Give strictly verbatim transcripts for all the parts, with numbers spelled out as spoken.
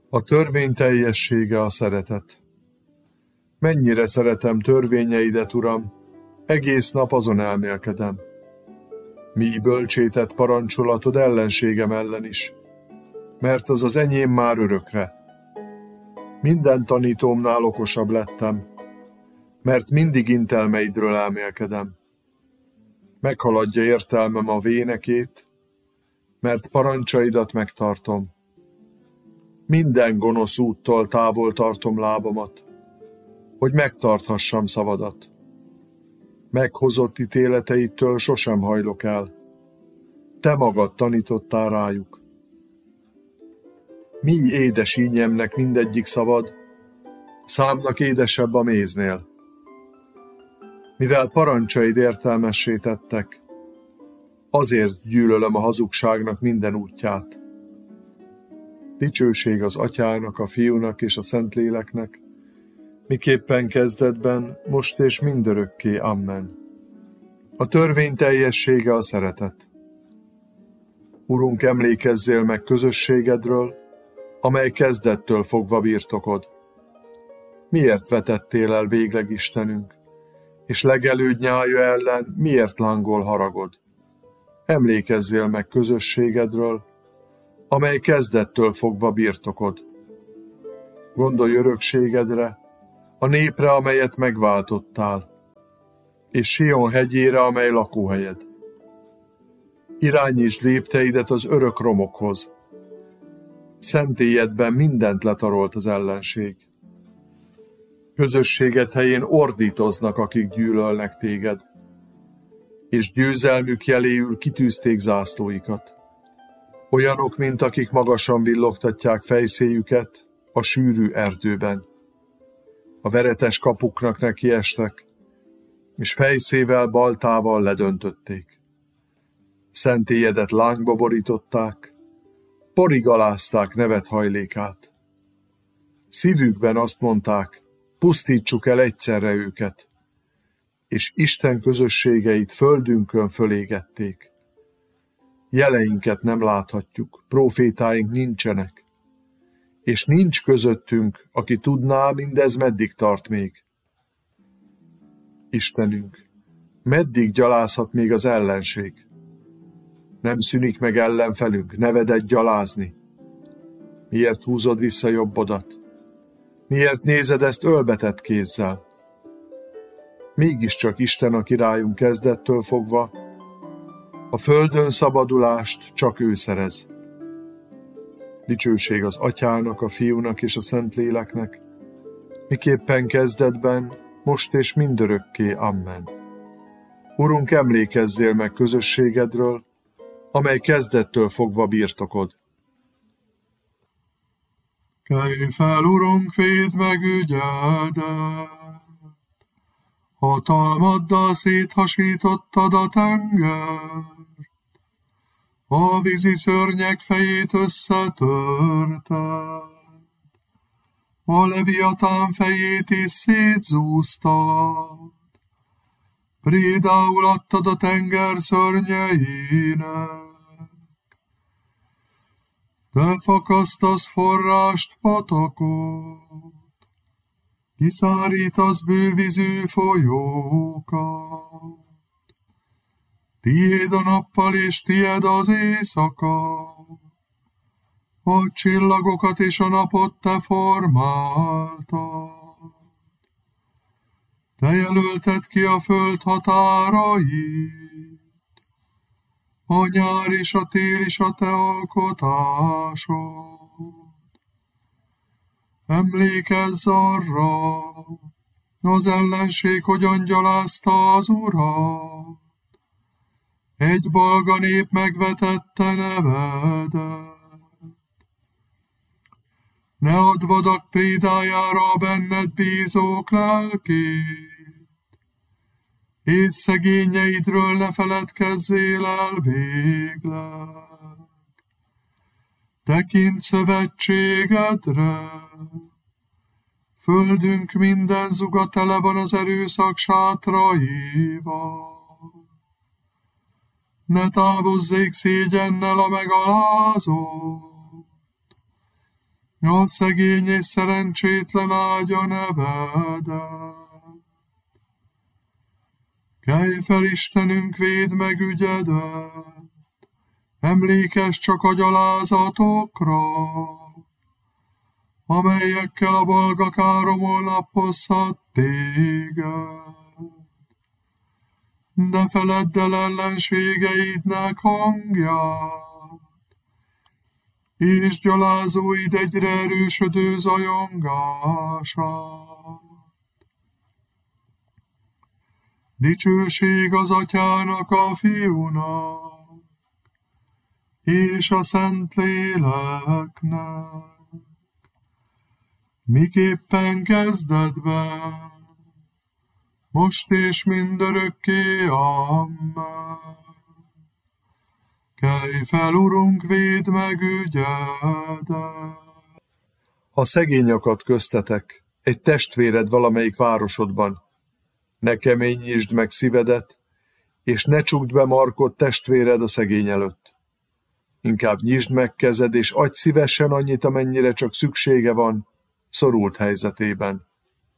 A törvény teljessége a szeretet. Mennyire szeretem törvényeidet, Uram, egész nap azon elmélkedem. Mi bölcsétett parancsolatod ellenségem ellen is, mert az az enyém már örökre. Minden tanítómnál okosabb lettem, mert mindig intelmeidről elmélkedem. Meghaladja értelmem a vénekét, mert parancsaidat megtartom. Minden gonosz úttól távol tartom lábamat, hogy megtarthassam szavadat. Meghozott ítéleteitől sosem hajlok el. Te magad tanítottál rájuk. Mi édes ínyemnek mindegyik szavad, számnak édesebb a méznél. Mivel parancsaid értelmessé tettek, azért gyűlölöm a hazugságnak minden útját. Dicsőség az Atyának, a Fiúnak és a Szentléleknek, miképpen kezdetben, most és mindörökké. Amen. A törvény teljessége a szeretet. Urunk, emlékezzél meg közösségedről, amely kezdettől fogva birtokod. Miért vetettél el végleg Istenünk, és legelőd nyája ellen miért lángol haragod? Emlékezzél meg közösségedről, amely kezdettől fogva birtokod. Gondolj örökségedre, a népre, amelyet megváltottál, és Sion hegyére, amely lakóhelyed. Irányítsd lépteidet az örök romokhoz. Szentélyedben mindent letarolt az ellenség. Közösséged helyén ordítoznak, akik gyűlölnek téged, és győzelmük jeléül kitűzték zászlóikat. Olyanok, mint akik magasan villogtatják fejszéjüket a sűrű erdőben. A veretes kapuknak nekiestek, és fejszével baltával ledöntötték. Szentélyedet lángba borították, porig alázták nevet hajlékát. Szívükben azt mondták, pusztítsuk el egyszerre őket, és Isten közösségeit földünkön fölégették. Jeleinket nem láthatjuk, prófétáink nincsenek, és nincs közöttünk, aki tudná, mindez meddig tart még. Istenünk, meddig gyalázhat még az ellenség? Nem szűnik meg ellenfelünk, nevedet gyalázni? Miért húzod vissza jobbodat? Miért nézed ezt ölbetett kézzel? Mégiscsak Isten a királyunk kezdettől fogva, a földön szabadulást csak ő szerez. Dicsőség az Atyának, a Fiúnak és a Szentléleknek, miképpen kezdetben, most és mindörökké. Amen. Urunk, emlékezzél meg közösségedről, amely kezdettől fogva birtokod. Kelj fel, Urunk, védd meg ügyedet! Hatalmaddal széthasítottad a tengert, a vízi szörnyek fejét összetörted, a leviatán fejét is szétzúztad, prédául adtad a tenger szörnyeinek. Te fakasztasz forrást, patakot, kiszárítasz bővízű folyókat. Tiéd a nappal és tiéd az éjszaka, a csillagokat és a napot te formáltad. Te jelölted ki a föld határait, a nyár és a tél is a te alkotásod. Emlékezz arra, az ellenség hogyan gyalázta az Urat. Egy balga nép megvetette nevedet. Ne add vadak prédájára a benned bízók lelkét, és szegényeidről ne feledkezzél el végleg. Tekint szövetségedre, földünk minden zuga tele van az erőszak sátraival. Ne távozzék szégyennel a megalázót, A szegény és szerencsétlen áldja nevedet. Kelj fel, Istenünk, védd meg ügyedet, emlékezz csak a gyalázatokra, amelyekkel a balga káromol napozhat téged. De feledd el ellenségeidnek hangját, és gyalázóid egyre erősödő zajongását. Dicsőség az Atyának, a Fiúnak, és a Szentléleknek, miképpen kezdetben, most és mindörökké, amen. Kelj fel, Urunk, védd meg ügyedet. Ha szegény akad köztetek, egy testvéred valamelyik városodban, ne keményítsd meg szívedet, és ne csukd be markod testvéred a szegény előtt. Inkább nyisd meg kezed, és adj szívesen annyit, amennyire csak szüksége van, szorult helyzetében.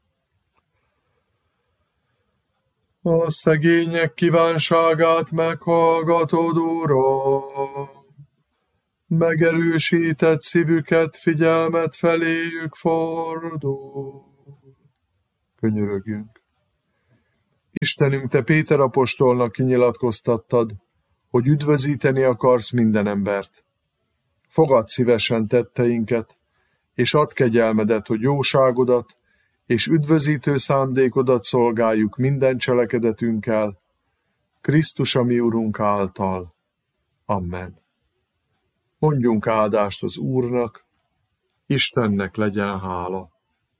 A szegények kívánságát meghallgatod, Uram, megerősített szívüket, figyelmet feléjük fordul. Könyörögjünk. Istenünk, te Péter apostolnak kinyilatkoztattad, hogy üdvözíteni akarsz minden embert. Fogadd szívesen tetteinket, és add kegyelmedet, hogy jóságodat és üdvözítő szándékodat szolgáljuk minden cselekedetünkkel, Krisztus a mi Urunk által. Amen. Mondjunk áldást az Úrnak, Istennek legyen hála.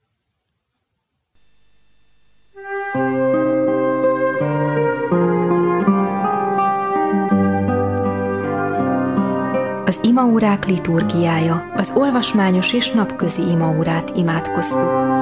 Az imaórák liturgiája, az olvasmányos és napközi imaórát imádkoztuk.